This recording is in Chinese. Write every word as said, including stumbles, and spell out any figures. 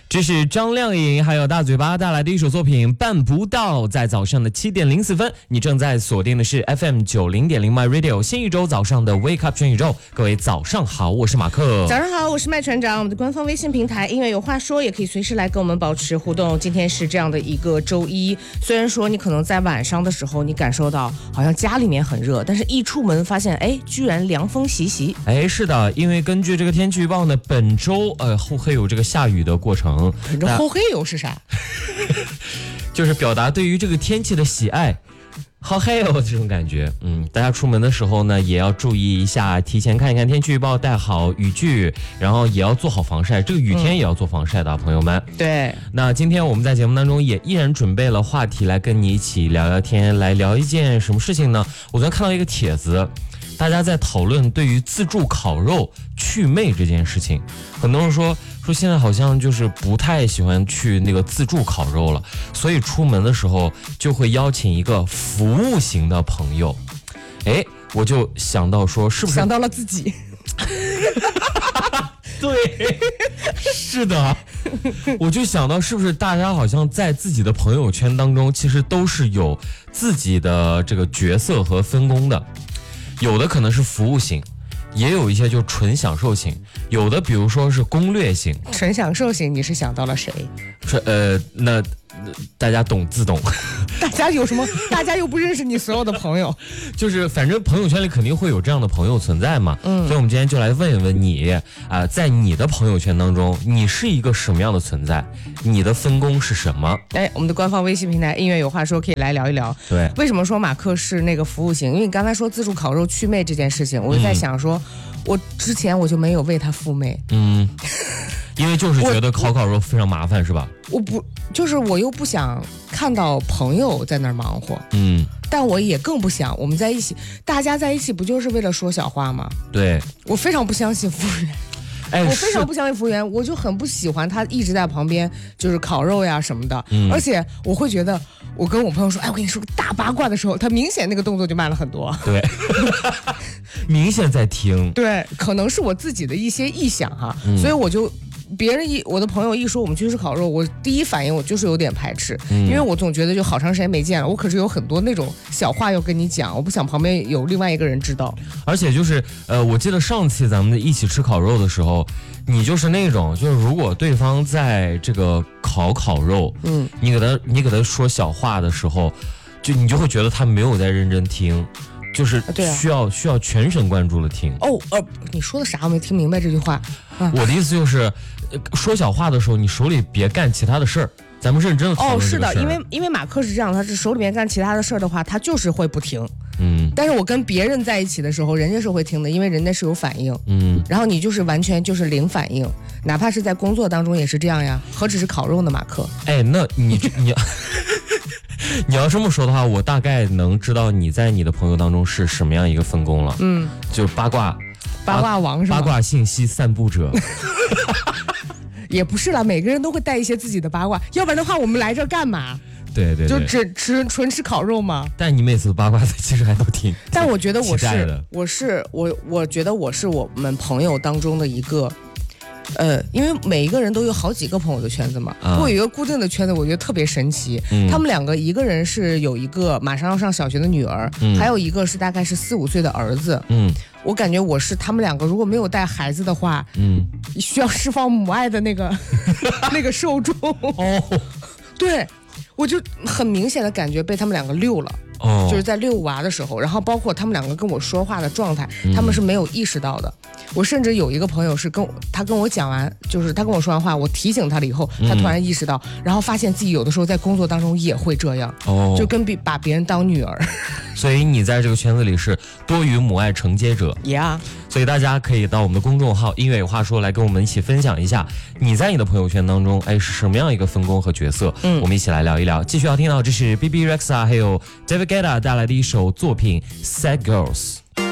这是张靓颖还有大嘴巴带来的一首作品《办不到》。在早上的七点零四分，你正在锁定的是 F M 九零点零 My Radio 新一周早上的 Wake Up 全宇宙。各位早上好，我是马克。 早上好，我是麦船长。我们的官方微信平台音乐有话说，也可以随时来跟我们保持互动。今天是这样的一个周一，虽然说你可能在晚上的时候你感受到好像家里面很热，但是一出门发现哎，居然凉风习习。 哎，是的，因为根据这个天气预报呢，本周呃会有这个下雨的过程。 这后黑油是啥？ 就是表达对于这个天气的喜爱。好黑哦，这种感觉。嗯，大家出门的时候呢，也要注意一下，提前看一看天气预报，带好雨具，然后也要做好防晒。这个雨天也要做防晒的、嗯、朋友们。 对。 那今天我们在节目当中也依然准备了话题来跟你一起聊聊天，来聊一件什么事情呢？我昨天看到一个帖子，大家在讨论对于自助烤肉去魅这件事情。很多人说说现在好像就是不太喜欢去那个自助烤肉了，所以出门的时候就会邀请一个服务型的朋友。哎，我就想到说，是不是想到了自己？ 对，是的，我就想到是不是大家好像在自己的朋友圈当中，其实都是有自己的这个角色和分工的。有的可能是服务型，也有一些就纯享受型，有的比如说是攻略型。 纯享受型，你是想到了谁？ 是呃，那大家懂自懂。 大家有什么？大家又不认识你所有的朋友， 就是反正朋友圈里肯定会有这样的朋友存在嘛。嗯，所以我们今天就来问一问你啊、呃，在你的朋友圈当中，你是一个什么样的存在？你的分工是什么？ 哎，我们的官方微信平台音乐有话说可以来聊一聊。 对，为什么说马克是那个服务型？因为你刚才说自助烤肉去魅这件事情，我就在想说，嗯、我之前我就没有为他赴魅。 嗯。因为就是觉得烤烤肉非常麻烦，是吧？ 我不，就是我又不想看到朋友在那儿忙活， 嗯， 但我也更不想我们在一起，大家在一起不就是为了说小话吗？ 对， 我非常不相信服务员。哎，我非常不相信服务员，我就很不喜欢他一直在旁边就是烤肉呀什么的，嗯、而且我会觉得，我跟我朋友说，哎，我跟你说个大八卦的时候，他明显那个动作就慢了很多。 对，明显在听。 对，可能是我自己的一些臆想哈，嗯、所以我就。别人一我的朋友一说我们去吃烤肉，我第一反应我就是有点排斥，嗯、因为我总觉得就好长时间没见了，我可是有很多那种小话要跟你讲，我不想旁边有另外一个人知道。 而且就是呃，我记得上次咱们一起吃烤肉的时候，你就是那种就是如果对方在这个烤烤肉，嗯，你给他你给他说小话的时候，就你就会觉得他没有在认真听。就是需要、啊、需要全神贯注的听哦，呃，你说的啥？我没听明白这句话。 啊、我的意思就是，说小话的时候，你手里别干其他的事儿，咱们认真的讨论这个事儿。哦，是的， 因为因为马克是这样，他是手里面干其他的事儿的话，他就是会不听。嗯，但是我跟别人在一起的时候，人家是会听的，因为人家是有反应。嗯，然后你就是完全就是零反应，哪怕是在工作当中也是这样呀，何止是烤肉呢，马克？ 哎，那你你。你要这么说的话，我大概能知道你在你的朋友当中是什么样一个分工了。嗯，就是八卦， 八卦王是吧？ 八卦信息散布者。 也不是啦，每个人都会带一些自己的八卦，要不然的话，我们来这干嘛？ 对对对， 就只吃纯吃烤肉吗？ 但你每次八卦其实还都挺， 但我觉得我是，我是我，我觉得我是我们朋友当中的一个。呃，因为每一个人都有好几个朋友的圈子嘛，啊、我有一个固定的圈子，我觉得特别神奇。嗯、他们两个，一个人是有一个马上要上小学的女儿，嗯、还有一个是大概是四五岁的儿子。嗯，我感觉我是他们两个，如果没有带孩子的话，嗯，需要释放母爱的那个那个受众。哦，对，我就很明显的感觉被他们两个溜了。哦，就是在遛娃的时候，然后包括他们两个跟我说话的状态，嗯、他们是没有意识到的。我甚至有一个朋友是跟我他跟我讲完，就是他跟我说完话，我提醒他了以后，他突然意识到，嗯、然后发现自己有的时候在工作当中也会这样，哦，就跟比把别人当女儿。 所以你在这个圈子里是多于母爱承接者。 Yeah。 所以大家可以到我们的公众号音乐有话说来跟我们一起分享一下你在你的朋友圈当中，哎，是什么样一个分工和角色？嗯，我们一起来聊一聊。继续要听到这是 B B Rexa 还有 David Guetta 带来的一首作品《Sad Girls》。